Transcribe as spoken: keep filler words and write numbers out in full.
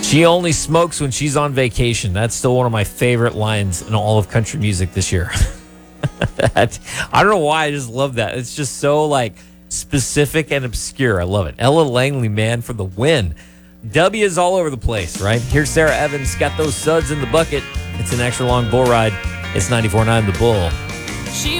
She only smokes when she's on vacation. That's still one of my favorite lines in all of country music this year. that, I don't know why. I just love that. It's just so like specific and obscure. I love it. Ella Langley, man, for the win. W is all over the place, right? Here's Sarah Evans. Got those suds in the bucket. It's an extra long bull ride. It's ninety-four point nine The Bull.